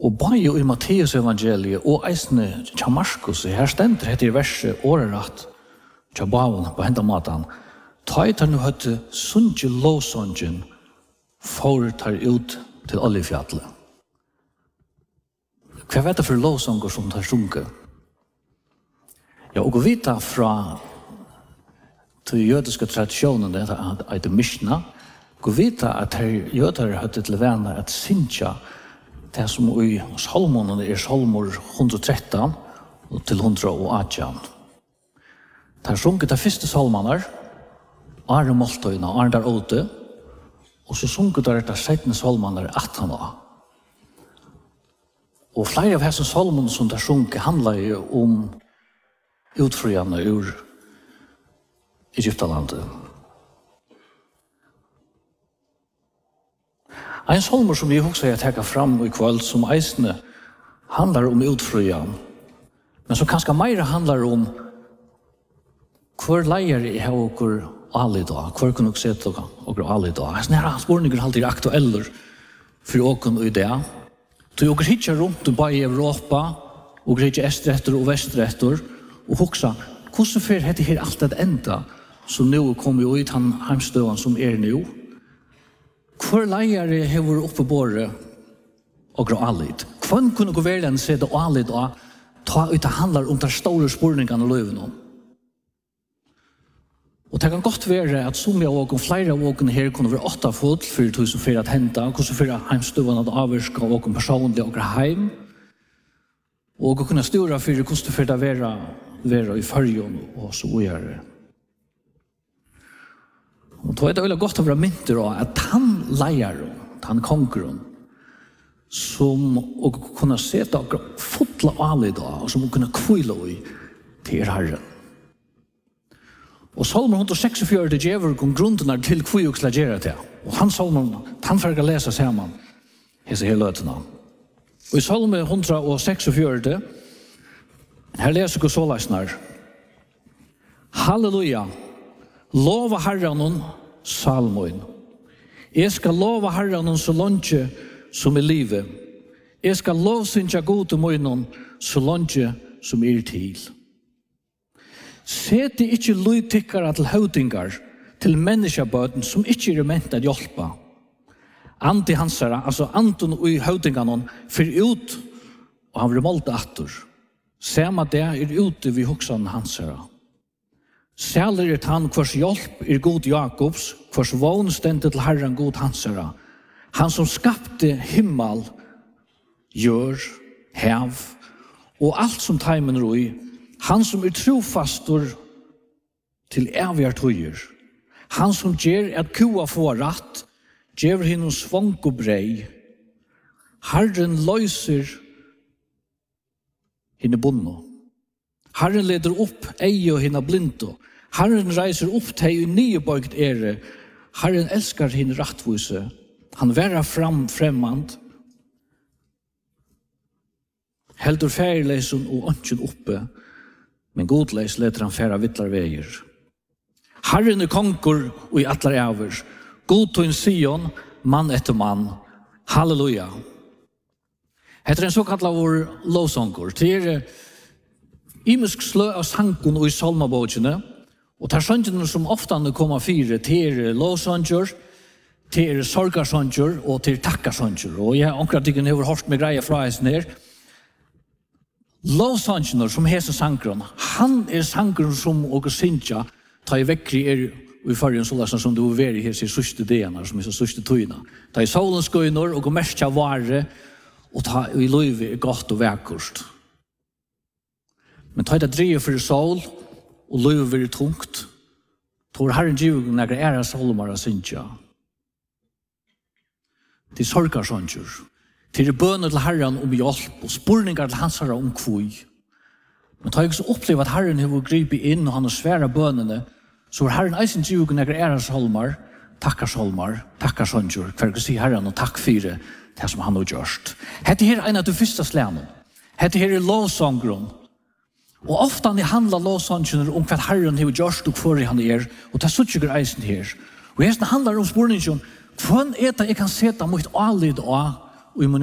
Og bare i Matteus evangeliet og eisne tja Markus, her stender heter i verset åreratt tja baun på hendamaten. Ta i tar nu høtte sunnje lovsongen for tar ut til oljefjallet. Hva vet det for lovsonger som tar sunket? Ja, og å vite fra til jødiske tradisjonen, det heter Mishna, gå vite at jøder høtte til vene at sinja det som i salmonen salmor 113 til 118. Det er sunket de første salmaner, Are Moltøyna, Are der åte, og så sunket der de 17 salmaner 18 år. Og flere av disse salmene som der sunket handler jo om utfriende ur Egyptalandet. En salmer som vi også har taget fram i kveld som eisne handler om utfrian, men som kanskje mer handler om hvor leier jeg har dere alle da, hvor kunne dere se dere alle da. Sånne her spørninger er alltid aktuelle for dere i det. Så dere hittar rundt bare i Europa, og dere hittar østretter og vestretter, og hoksa, hvordan fer dette her alt det enda, som nå kommer ut han heimstøven som nå? Hvor leiere har oppe båret og grå allit? Hvem kunne gå verden se det allit og ta ut det handler om de store spørningene og løven om? Og det kan godt være at som jeg og flere av åkene her kunne være 8 fot for 2004 at hente, hvordan for heimstøvene at avvirke av åkene personlig og heim, og å kunne styre for hvordan for det være i fargen og så gjøre. Og då är det väl gott att vara mynter av att han leier, han konkurren, som och kunna se det fotla alle då, och som kunna kvila i till Herren. Och Salmer 146 det ger kom grunderna till kviuxla gera det. Och han Salmer han får läsa samman. Hesa hela lötena. Och i Salmer 146 här läser vi så läsnar. Halleluja. Lova Herren salmoin. Jeg skal lova Herren så langt som livet. Jeg skal lovsynja gode møgnen så langt som til. Set det ikke løytikkere til høvdingar, til menneskebøten som ikke ment at hjelpa. Andi hansara, altså Anton og høvdingene, fyr ut, og han vil målte atter. Sema det ute vi hoksan hansara. Særlig han hvers hjelp god Jakobs, hvers vån stendte til Herren god hansara. Han som skapte himmel, gjør, hev, og alt som teimen roi. Han som trofastor til evige tøyer. Han som gjør at kua får rett, gjør henne svang og brei. Herren løser henne bonno. Herren leder opp ei og henne blindo. Herren reiser opp til nye bøygt ære. Herren elskar henne rettvise. Han værer fremmand. Heldur færleisen og ønsken oppe, men godleis leter han færa vittlar veier. Herren konkur og i atlar æver. Godtun Sion, mann etter mann. Halleluja. Heter en såkallat vår lovsånger. Det imisk slø av sangen og i salmabåtene, og det sangene som ofte kommer fire til lovsanger, til sorgarsanger og til takkasanger. Og jeg har akkurat ikke hørt med greie fra hesten her. Lovsangene som hese sangeren, han sangeren som og synsja, ta i vekkri i fargen så som du vil være i hese sørste dena, som sørste tøyna. Ta i solen skøyner og merkja vare, og ta i løyve godt og vekkert. Men ta det driver for sol, og løyve være tungt, tår Herren givet når det salmer av synsja. Til sorgarsanger, til bønner til Herren om hjelp, og spurningar til hans herre om kvøy. Men ta ikke så oppleve at Herren har gripet inn, og han har svære bønene, så har Herren eisen givet når det salmer, takkarsanger, hver kan si Herren og takk for det som han har gjort. Hette her en av de første slene. Hette her lovsangeren. Og ofte han handler lovsangene om hva Herren har gjort og hvor han og det er ikke eisen her. Og hesten handler om spørningen, hvordan det jeg kan sette mot alle i dag, og i